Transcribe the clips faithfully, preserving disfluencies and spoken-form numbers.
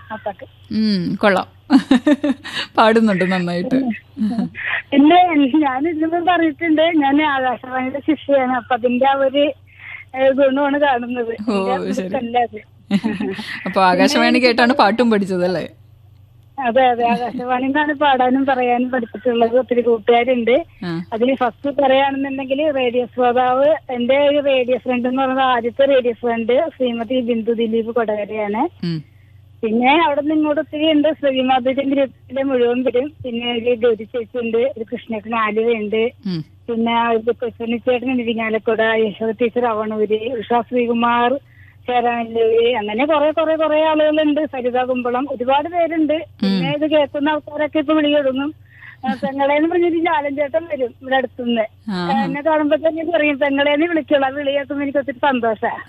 ആ പാട്ട്. കൊള്ളാം, പാടുന്നുണ്ട് നന്നായിട്ട്. പിന്നെ ഞാൻ ഇതിലും പറഞ്ഞിട്ടുണ്ട്, ഞാൻ ആകാശവാണിയുടെ ശിഷ്യയാണ്. അപ്പൊ അതിന്റെ ആ ഒരു ഗുണമാണ് കാണുന്നത്. ഓ ശരി. അപ്പൊ ആകാശവാണി കേട്ടാണ് പാട്ടും പഠിച്ചതല്ലേ? അതെ അതെ, ആകാശവാണിന്നാണ് പാടാനും പറയാനും പഠിച്ചിട്ടുള്ളത്. ഒത്തിരി കൂട്ടുകാരുണ്ട്. അതിൽ ഫസ്റ്റ് പറയുകയാണെന്നുണ്ടെങ്കിൽ റേഡിയോ ശ്രോതാവ്, എന്റെ ഒരു റേഡിയോ ഫ്രണ്ട് എന്ന് പറയുന്നത് ആദ്യത്തെ റേഡിയോ ഫ്രണ്ട് ശ്രീമതി ബിന്ദു ദിലീപ് കൊടകരയാണ്. പിന്നെ അവിടെ നിന്ന് ഇങ്ങോട്ട് ഒത്തിരി ഉണ്ട്. ശ്രീമാധുരി ഗ്രൂപ്പിലെ മുഴുവൻ വരും. പിന്നെ ഒരു ഗൗരി ചേച്ചി ഉണ്ട്, ഒരു കൃഷ്ണേട്ടൻ ആലുവയുണ്ട്, പിന്നെ കൊച്ചനിച്ചേട്ടൻ ഇരിങ്ങാലക്കുട, യശോദ ടീച്ചർ അവണൂര്, ഉഷാ ശ്രീകുമാർ ചേരാനല്ലൂര്, അങ്ങനെ കുറെ കുറെ കുറെ ആളുകളുണ്ട്. സരിത കുമ്പളം, ഒരുപാട് പേരുണ്ട്. പിന്നെ ഇത് കേൾക്കുന്ന ആൾക്കാരൊക്കെ ഇപ്പൊ വിളി തുടങ്ങും. പെങ്ങളേന്ന് പറഞ്ഞിട്ട് ചാലഞ്ചേട്ടൻ വരും ഇവിടെ അടുത്തുനിന്ന്. എന്നെ കാണുമ്പോ തന്നെ പറയും പെങ്ങളേന്ന് വിളിക്കുള്ള. വിളി കേൾക്കുമ്പോ എനിക്ക് ഒത്തിരി സന്തോഷാ.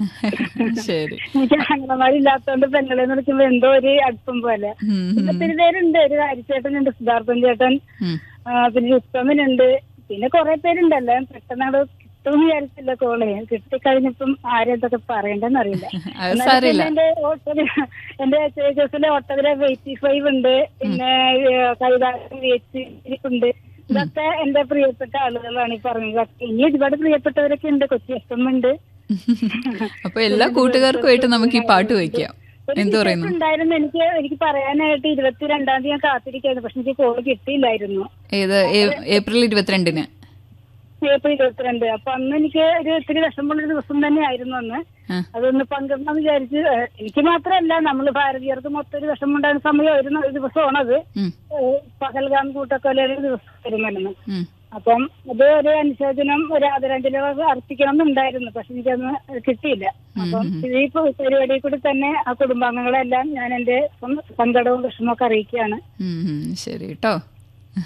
എനിക്ക് ആങ്ങളമാരില്ലാത്തോണ്ട് പെങ്ങളേന്ന് വിളിക്കുമ്പോ എന്തോ ഒരു അടുപ്പം പോലെ. ഒത്തിരി പേരുണ്ട്. ഒരു ഹരിച്ചേട്ടനുണ്ട്, സിദ്ധാർത്ഥൻ ചേട്ടൻ, പിന്നെ ഉത്തമനുണ്ട്, പിന്നെ കുറെ പേരുണ്ടല്ലോ. പെട്ടെന്ന് അവിടെ കിട്ടുമെന്ന് വിചാരിച്ചില്ല കോള്. കിട്ടിക്കഴിഞ്ഞപ്പം ആരെന്തൊക്കെ പറയണ്ടെന്ന് അറിയില്ല. എന്റെ ഓട്ടോഗ്രാ എന്റെ ചേച്ചസിലെ ഓട്ടോഗ്രാഫ് എയ്റ്റി ഫൈവ് ഉണ്ട്, പിന്നെ കൈതാരം ഉണ്ട്. ഇതൊക്കെ എന്റെ പ്രിയപ്പെട്ട ആളുകളാണ് ഈ പറഞ്ഞത്. ഇനി ഒരുപാട് പ്രിയപ്പെട്ടവരൊക്കെ ഉണ്ട്. കൊച്ചി എഫ് എം ഉണ്ട്. അപ്പൊ എല്ലാ കൂട്ടുകാർക്കുമായിട്ട് നമുക്ക് ഈ പാട്ട് വെക്കാം. ഉണ്ടായിരുന്നു എനിക്ക് എനിക്ക് പറയാനായിട്ട് ഇരുപത്തിരണ്ടാം തീയതി ഞാൻ കാത്തിരിക്കായിരുന്നു. പക്ഷെ എനിക്ക് കോള് കിട്ടിയില്ലായിരുന്നു. ഏത് ഏപ്രിൽ ഇരുപത്തിരണ്ടിന് ഏപ്രിൽ ഇരുപത്തിരണ്ട്. അപ്പൊ അന്ന് എനിക്ക് ഒരു ഒത്തിരി വിഷമമുള്ള ഒരു ദിവസം തന്നെ ആയിരുന്നു അന്ന്. അതൊന്ന് പങ്കിടണം വിചാരിച്ച്. എനിക്ക് മാത്രമല്ല, നമ്മള് ഭാരതീയർക്ക് മൊത്തം ഒരു വിഷമമുണ്ടാകുന്ന സമയം ഒരു ദിവസമാണത്. പഹൽഗാം കൂട്ടക്കൊലയുടെ ദിവസം വരുമായിരുന്നു. അപ്പം അത് ഒരു അനുശോചനം, ഒരു ആദരാഞ്ജലി അർപ്പിക്കണം എന്നുണ്ടായിരുന്നു. പക്ഷെ എനിക്കന്ന് കിട്ടിയില്ല. അപ്പം ഈ പരിപാടിയിൽ കൂടി തന്നെ ആ കുടുംബാംഗങ്ങളെല്ലാം ഞാൻ എന്റെ സങ്കടവും വിഷമമൊക്കെ അറിയിക്കുകയാണ്. ശരി കേട്ടോ.